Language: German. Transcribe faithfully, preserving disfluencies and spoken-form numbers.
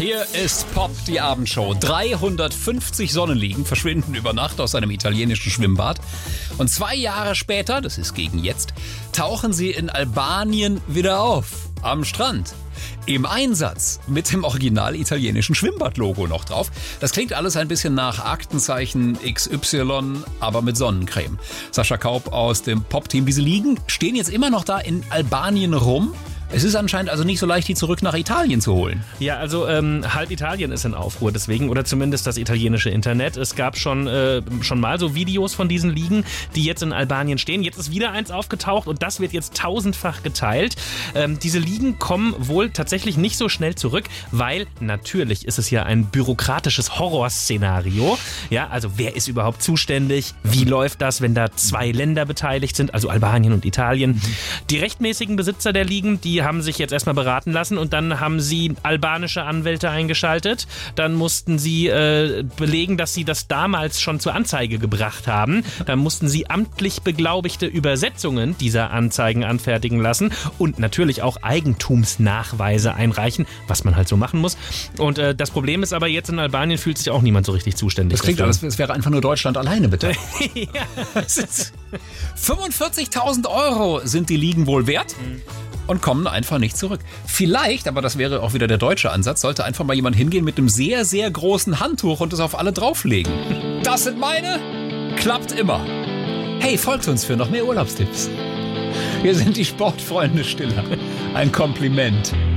Hier ist Pop, die Abendshow. dreihundertfünfzig Sonnenliegen verschwinden über Nacht aus einem italienischen Schwimmbad. Und zwei Jahre später, das ist gegen jetzt, tauchen sie in Albanien wieder auf. Am Strand. Im Einsatz mit dem original italienischen Schwimmbad-Logo noch drauf. Das klingt alles ein bisschen nach Aktenzeichen X Y, aber mit Sonnencreme. Sascha Kaup aus dem Pop-Team. Diese Liegen stehen jetzt immer noch da in Albanien rum. Es ist anscheinend also nicht so leicht, die zurück nach Italien zu holen. Ja, also ähm, halb Italien ist in Aufruhr deswegen, oder zumindest das italienische Internet. Es gab schon, äh, schon mal so Videos von diesen Liegen, die jetzt in Albanien stehen. Jetzt ist wieder eins aufgetaucht und das wird jetzt tausendfach geteilt. Ähm, diese Liegen kommen wohl tatsächlich nicht so schnell zurück, weil natürlich ist es ja ein bürokratisches Horrorszenario. Ja, also wer ist überhaupt zuständig? Wie läuft das, wenn da zwei Länder beteiligt sind, also Albanien und Italien? Die rechtmäßigen Besitzer der Liegen, die haben sich jetzt erstmal beraten lassen und dann haben sie albanische Anwälte eingeschaltet. Dann mussten sie äh, belegen, dass sie das damals schon zur Anzeige gebracht haben. Dann mussten sie amtlich beglaubigte Übersetzungen dieser Anzeigen anfertigen lassen und natürlich auch Eigentumsnachweise einreichen, was man halt so machen muss. Und äh, das Problem ist aber, jetzt in Albanien fühlt sich auch niemand so richtig zuständig. Das klingt alles, es wäre einfach nur Deutschland alleine, bitte. Ja. fünfundvierzigtausend Euro sind die Liegen wohl wert. Mhm. Und kommen einfach nicht zurück. Vielleicht, aber das wäre auch wieder der deutsche Ansatz, sollte einfach mal jemand hingehen mit einem sehr, sehr großen Handtuch und es auf alle drauflegen. Das sind meine. Klappt immer. Hey, folgt uns für noch mehr Urlaubstipps. Wir sind die Sportfreunde Stiller. Ein Kompliment.